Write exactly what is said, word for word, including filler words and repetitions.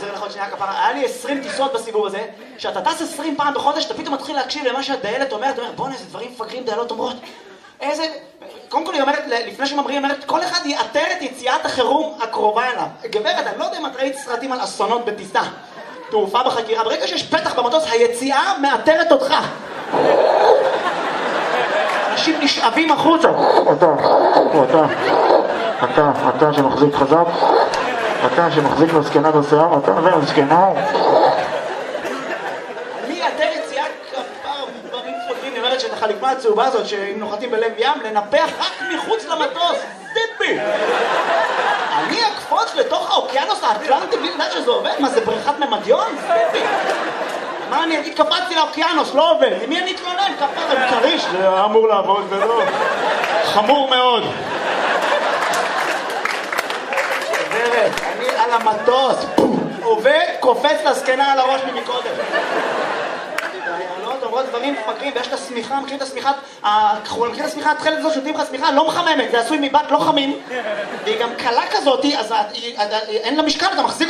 חוזר לך עוד שנייה כפרה, היה לי עשרים טיסות בסיבוב הזה, שאתה טס עשרים פעם בחודש, אתה פתאום מתחיל להקשיב למה שהדיילת אומרת, אתה אומר, בוא'נה, איזה דברים מפגרים דיילות אומרות. איזה... קודם כל היא אומרת, לפני שממריאים, אומרת, כל אחד יאתר את יציאת החירום הקרובה אליו. גברת, אני לא יודע אם את ראית סרטים על אסונות בטיסה, תעופה בחקירה, ברגע שיש פתח במטוס, היציאה מאתרת אותך. אנשים נשאבים החוצה. אתה, אתה, אתה, אתה שמחזיק חזק, אתה שמחזיק לזקנה בשיער, אתה והזקנה. אני אתר יציאה כפר דברים פוגעים, אני אומרת שאת החליפה הצהובה הזאת, שאם נוחתים בלב ים, לנפח רק מחוץ למטוס. זיפי! אני אקפוץ לתוך האוקיינוס האטלנטי בלי לדעת שזה עובד? מה, זה בריכת ממדיון? זיפי! מה אני אגיד? קפצתי לאוקיינוס, לא עובד. למי אני אתלונן? כפר עם כריש. זה אמור לעבוד ולא. חמור מאוד. גברת, אני על המטוס. עובד, קופץ לזקנה על הראש ממקודם. דיילות אומרות דברים מפגרים, ויש את השמיכה, מכירים את השמיכה, מכירים את השמיכה, התחלת הזאת שותים לך שמיכה, לא מחממת, זה עשוי מבת לא חמים, והיא גם קלה כזאת, אז אין לה משקל, אתה מחזיק